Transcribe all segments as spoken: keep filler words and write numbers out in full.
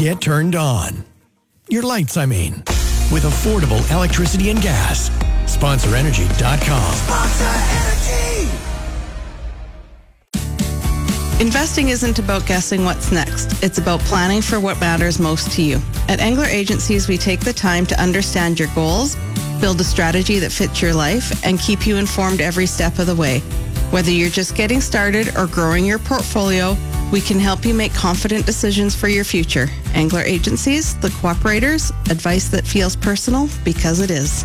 get turned on. Your lights, I mean. With affordable electricity and gas. Sponsor Energy dot com. Sponsor Energy! Investing isn't about guessing what's next. It's about planning for what matters most to you. At Engler Agencies, we take the time to understand your goals, build a strategy that fits your life, and keep you informed every step of the way. Whether you're just getting started or growing your portfolio, we can help you make confident decisions for your future. Engler Agencies, the cooperators, advice that feels personal because it is.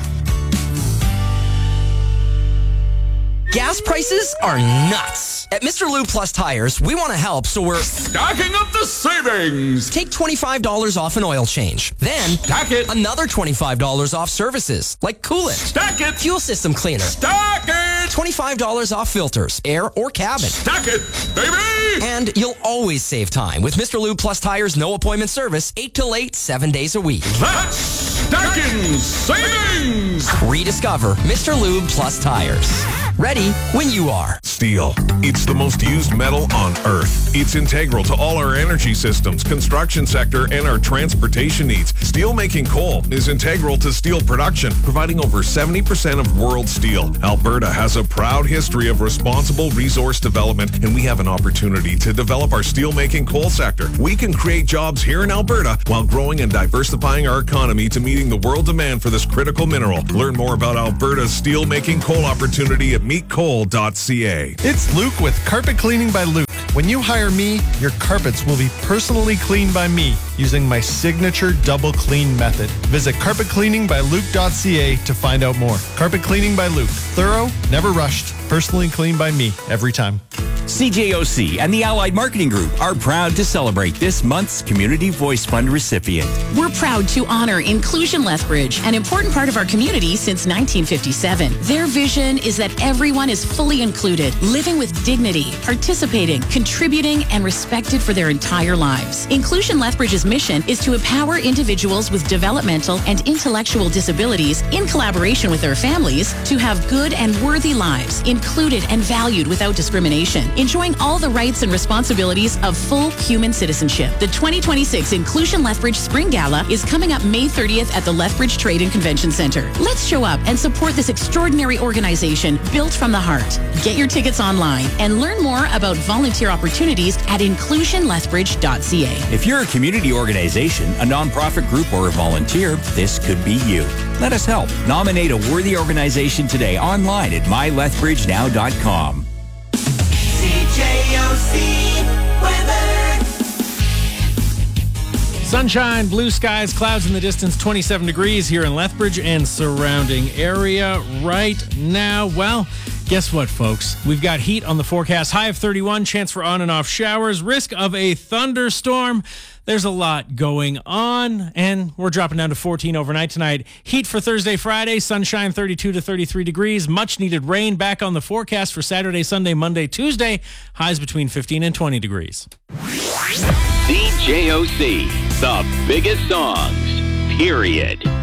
Gas prices are nuts. At Mister Lube Plus Tires, we want to help, so we're stacking up the savings. Take twenty-five dollars off an oil change. Then stack it. Another twenty-five dollars off services, like coolant. Stack it. Fuel system cleaner. Stack it. twenty-five dollars off filters, air or cabin. Stack it, baby. And you'll always save time with Mister Lube Plus Tires no appointment service, eight till eight, seven days a week. That's stacking savings. Rediscover Mister Lube Plus Tires. Ready when you are. Steel. It's the most used metal on Earth. It's integral to all our energy systems, construction sector, and our transportation needs. Steel-making coal is integral to steel production, providing over seventy percent of world steel. Alberta has a proud history of responsible resource development, and we have an opportunity to develop our steel-making coal sector. We can create jobs here in Alberta while growing and diversifying our economy to meeting the world demand for this critical mineral. Learn more about Alberta's steel-making coal opportunity at meet coal dot c a. It's Luke with Carpet Cleaning by Luke. When you hire me, your carpets will be personally cleaned by me using my signature double clean method. Visit carpet cleaning by luke dot c a to find out more. Carpet Cleaning by Luke. Thorough, never rushed, personally cleaned by me every time. C J O C and the Allied Marketing Group are proud to celebrate this month's Community Voice Fund recipient. We're proud to honor Inclusion Lethbridge, an important part of our community since nineteen fifty-seven. Their vision is that everyone is fully included, living with dignity, participating, contributing, and respected for their entire lives. Inclusion Lethbridge's mission is to empower individuals with developmental and intellectual disabilities in collaboration with their families to have good and worthy lives, included and valued without discrimination, enjoying all the rights and responsibilities of full human citizenship. The twenty twenty-six Inclusion Lethbridge Spring Gala is coming up May thirtieth at the Lethbridge Trade and Convention Center. Let's show up and support this extraordinary organization built from the heart. Get your tickets online and learn more about volunteer opportunities at inclusion lethbridge dot c a. If you're a community organization, a nonprofit group, or a volunteer, this could be you. Let us help. Nominate a worthy organization today online at my lethbridge now dot com. C J O C weather. Sunshine, blue skies, clouds in the distance, twenty-seven degrees here in Lethbridge and surrounding area right now. Well, guess what, folks? We've got heat on the forecast. High of thirty-one, chance for on and off showers, risk of a thunderstorm. There's a lot going on, and we're dropping down to fourteen overnight tonight. Heat for Thursday, Friday, sunshine thirty-two to thirty-three degrees. Much needed rain back on the forecast for Saturday, Sunday, Monday, Tuesday. Highs between fifteen and twenty degrees. C J O C, the biggest songs, period.